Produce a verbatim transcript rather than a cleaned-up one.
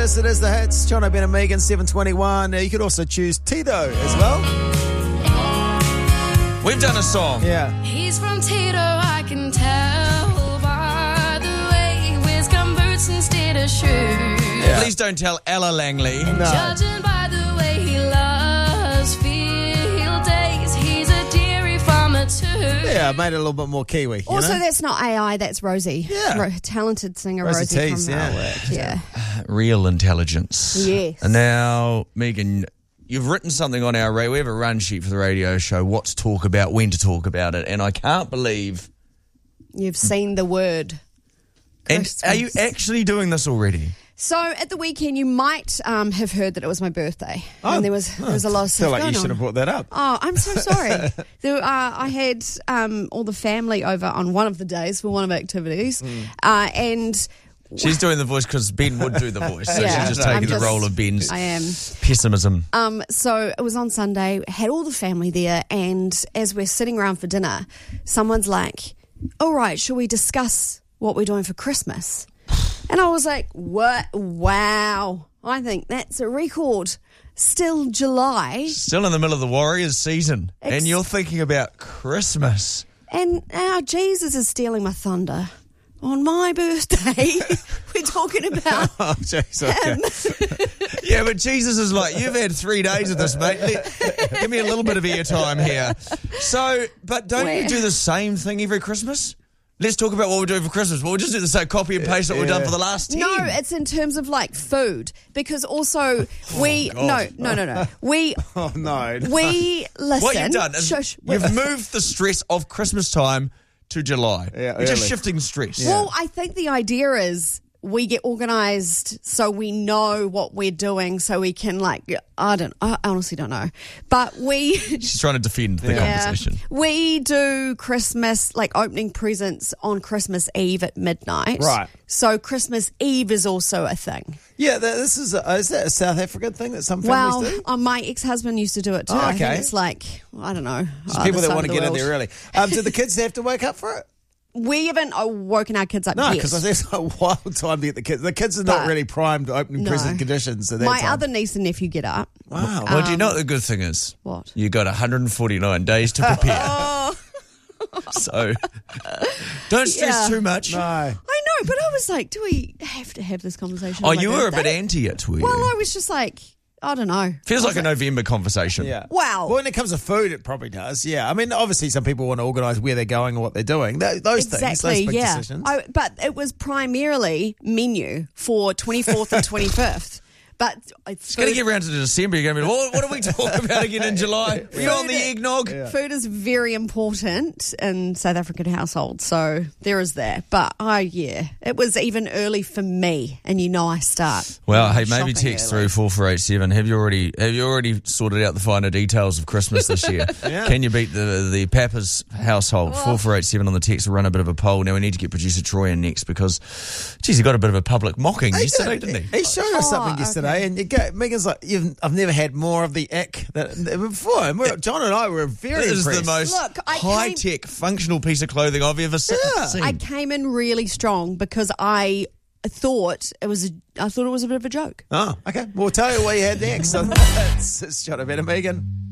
Christmas. It is the hits. John O'Brien and Megan, seven twenty-one. Uh, you could also choose Tito as well. We've done a song. Yeah. He's from Tito, I can tell by the way he wears gumboots instead of shoes. Yeah. Please don't tell Ella Langley. No. Judging by the way he loves field days, he's a dairy farmer too. Yeah, I made it a little bit more Kiwi. You Also, know? that's not A I, that's Rosie. Yeah. Ro- talented singer Rosie Rosie, Tees, from yeah. our work. Yeah. Real intelligence. Yes. And now, Megan, you've written something on our radio. We have a run sheet for the radio show, what to talk about, when to talk about it. And I can't believe... You've seen the word. And Christmas. are you actually doing this already? So at the weekend, you might um, have heard that it was my birthday. Oh. And there was there was a lot of I stuff feel like going you should on. have brought that up. Oh, I'm so sorry. there, uh, I had um, all the family over on one of the days for one of the activities. Mm. Uh, and... She's doing the voice because Ben would do the voice. So Yeah, she's just I'm taking the just- role of Ben's I am. pessimism. Um, so it was on Sunday, had all the family there, and as we're sitting around for dinner, someone's like, all right, shall we discuss what we're doing for Christmas? And I was like, what? Wow. I think that's a record. Still July. Still in the middle of the Warriors season. Ex- and you're thinking about Christmas. And now Jesus is stealing my thunder. On my birthday, we're talking about Oh, jeez. Okay. Yeah, but Jesus is like, you've had three days of this, mate. Let- Give me a little bit of airtime here. So, but don't Where- you do the same thing every Christmas? Let's talk about what we're doing for Christmas. Well, we'll just do the same copy and paste what we've done for the last ten. No, it's in terms of like food, because also we no God. no no no we Oh, no. we listen. What you've done is Shush. you've moved the stress of Christmas time to July. Yeah, You're just early. shifting stress. Well, I think the idea is we get organised so we know what we're doing, so we can like I don't I honestly don't know, but we She's trying to defend the yeah, conversation. we do Christmas like opening presents on Christmas Eve at midnight. Right. So Christmas Eve is also a thing. Yeah, th- this is a, is that a South African thing that some families Well, do? uh, my ex-husband used to do it too. Oh, I think okay. it's like, I don't know. Just other people that side want to of the get in world. there early. Um, do the kids have to wake up for it? We haven't uh, woken our kids up No, yet. because I think it's a wild time to get the kids. The kids are not But- really primed to opening No. present conditions. At that My time. other niece and nephew get up. Wow. Well, do you know what the good thing is? What? You got one hundred forty-nine days to prepare. Oh, So don't stress Yeah. too much. No. I know, but I was like, do we have to have this conversation? Oh, on my you were a bit birthday? anti it, were you? Well, I was just like, I don't know. Feels like a November conversation. Yeah. Wow. Well, when it comes to food, it probably does. Yeah. I mean, obviously, some people want to organise where they're going or what they're doing. Th- those things, Exactly, those big yeah. decisions. I, but it was primarily menu for twenty-fourth and twenty-fifth. But it's It's going to get around to December. You're going to be, what, what are we talking about again in July? Are you on the eggnog? Food is very important in South African households, so there is that. But, oh, yeah, it was even early for me, and you know I start. Well, hey, maybe shopping text early. through four four eight seven. Have you already have you already sorted out the finer details of Christmas this year? Yeah. Can you beat the the Papa's household? Four four eight seven on the text. We'll run a bit of a poll. Now we need to get producer Troy in next because, geez, he got a bit of a public mocking He yesterday, did. didn't he? He showed us Oh, something yesterday, and you go, Megan's like, You've, "I've never had more of the ick that before." And we're, John and I were very This is impressed. the most Look, I high tech functional piece of clothing I've ever se- Yeah. seen. I came in really strong because I thought it was a, I thought it was a bit of a joke. Oh, okay. We'll tell you what you had next. So it's, it's John and Megan.